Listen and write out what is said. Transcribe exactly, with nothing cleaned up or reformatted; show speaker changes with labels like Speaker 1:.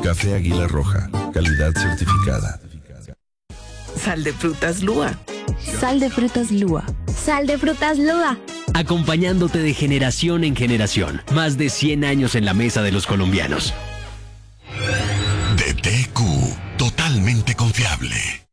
Speaker 1: Café Águila Roja, calidad certificada.
Speaker 2: Sal de frutas Lua.
Speaker 3: Sal de frutas Lua.
Speaker 4: Sal de frutas Lua.
Speaker 5: Acompañándote de generación en generación. Más de cien años en la mesa de los colombianos.
Speaker 6: D T Q, totalmente confiable.